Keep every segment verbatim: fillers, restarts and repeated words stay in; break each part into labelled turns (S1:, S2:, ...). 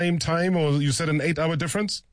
S1: same time, or you said an eight-hour difference?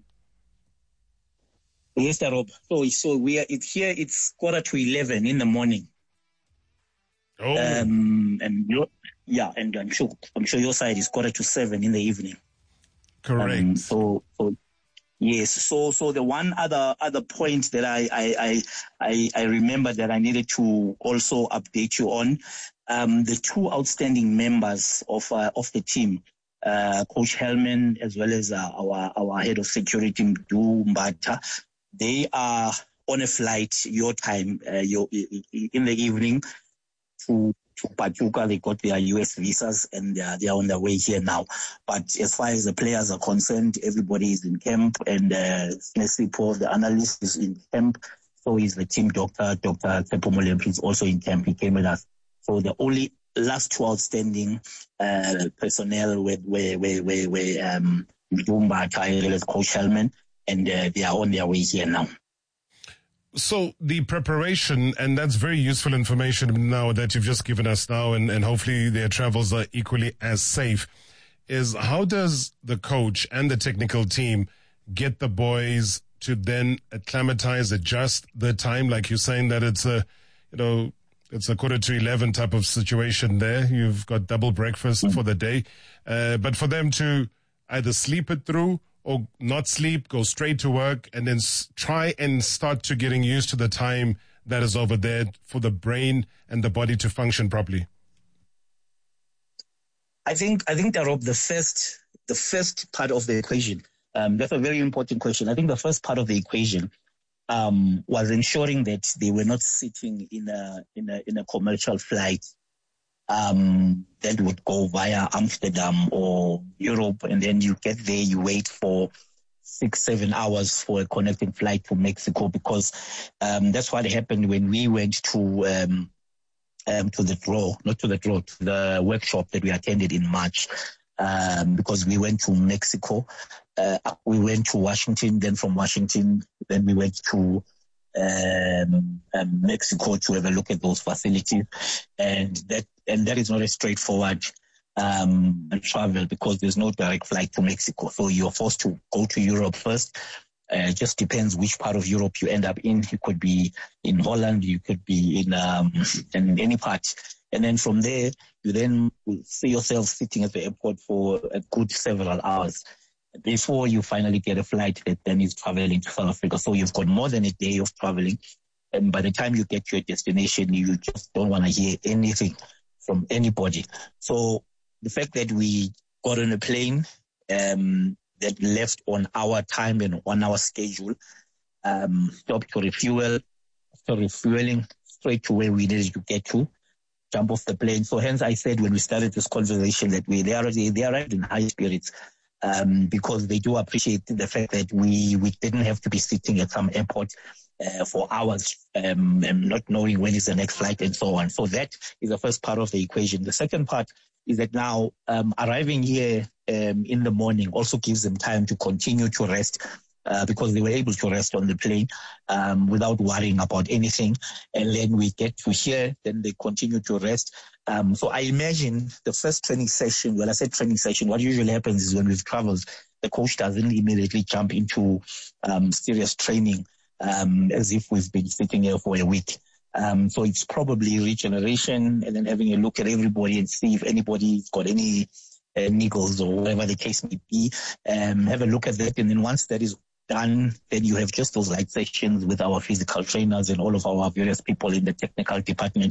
S2: Yes, Rob. So, so we are it, here. It's quarter to eleven in the morning.
S1: Oh.
S2: Um, and your, yeah, and I'm sure I'm sure your side is quarter to seven in the evening.
S1: Correct.
S2: Um, so, so yes. So, so the one other other point that I I I I remember that I needed to also update you on, um, the two outstanding members of uh, of the team. Uh, Coach Hellman as well as uh, our our head of security Mdu Mbata, they are on a flight your time uh, your in the evening to to Pachuca. They got their U S visas and they are, they are on their way here now. But as far as the players are concerned, everybody is in camp, and uh, Nesipho, the analyst, is in camp. So is the team doctor, Doctor Tsepo Molepi, is also in camp. He came with us. So the only last two outstanding uh, personnel were were were were, were um Mdumba, Tyler, Coach Hellman, and uh, they are on their way here now.
S1: So the preparation, and that's very useful information now that you've just given us now, and, and hopefully their travels are equally as safe, is how does the coach and the technical team get the boys to then acclimatize, adjust the time? Like you're saying that it's a, you know, it's a quarter to eleven type of situation there. You've got double breakfast mm-hmm. for the day. Uh, but for them to either sleep it through or not sleep, go straight to work, and then s- try and start to getting used to the time that is over there for the brain and the body to function properly?
S2: I think, I think, Rob, the first, the first part of the equation, um, that's a very important question. I think the first part of the equation Um, was ensuring that they were not sitting in a in a in a commercial flight um, that would go via Amsterdam or Europe, and then you get there, you wait for six seven hours for a connecting flight to Mexico, because um, that's what happened when we went to um, um, to the draw, not to the draw, to the workshop that we attended in March. Um, because we went to Mexico, uh, we went to Washington, then from Washington, then we went to um, um, Mexico to have a look at those facilities, and that and that is not a straightforward um, travel, because there's no direct flight to Mexico, so you're forced to go to Europe first. Uh, it just depends which part of Europe you end up in. You could be in Holland, you could be in um, in any part. And then from there, you then will see yourself sitting at the airport for a good several hours before you finally get a flight that then is traveling to South Africa. So you've got more than a day of traveling. And by the time you get to your destination, you just don't want to hear anything from anybody. So the fact that we got on a plane um, that left on our time and on our schedule, um, stopped to refuel, after refueling, straight to where we needed to get to, jump off the plane. So hence I said when we started this conversation that we they are they, they arrived in high spirits, um, because they do appreciate the fact that we we didn't have to be sitting at some airport uh, for hours um, and not knowing when is the next flight and so on. So that is the first part of the equation. The second part is that now um, arriving here um, in the morning also gives them time to continue to rest. Uh, because they were able to rest on the plane um, without worrying about anything. And then we get to here, then they continue to rest. Um, so I imagine the first training session, when I said training session, what usually happens is when we've traveled, the coach doesn't immediately jump into um, serious training um, as if we've been sitting here for a week. Um, so it's probably regeneration and then having a look at everybody and see if anybody's got any uh, niggles or whatever the case may be. Um, have a look at that. And then once that is done, then you have just those light sessions with our physical trainers and all of our various people in the technical department.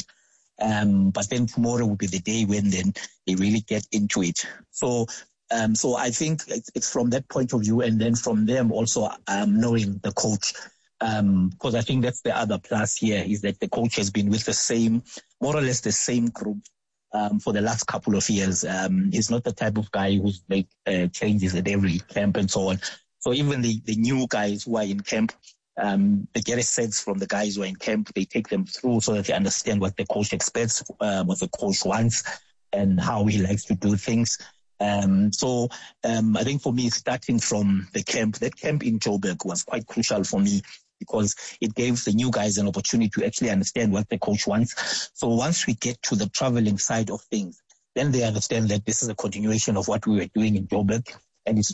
S2: Um, but then tomorrow will be the day when then they really get into it. So, um, so I think it's, it's from that point of view, and then from them also um, knowing the coach. Um, because I think that's the other plus here, is that the coach has been with the same, more or less the same group um, for the last couple of years. Um, he's not the type of guy who's make uh, changes at every camp and so on. So even the, the new guys who are in camp, um, they get a sense from the guys who are in camp. They take them through so that they understand what the coach expects, uh, what the coach wants, and how he likes to do things. Um, so um, I think for me, starting from the camp, that camp in Joburg was quite crucial for me, because it gave the new guys an opportunity to actually understand what the coach wants. So once we get to the traveling side of things, then they understand that this is a continuation of what we were doing in Joburg, and it's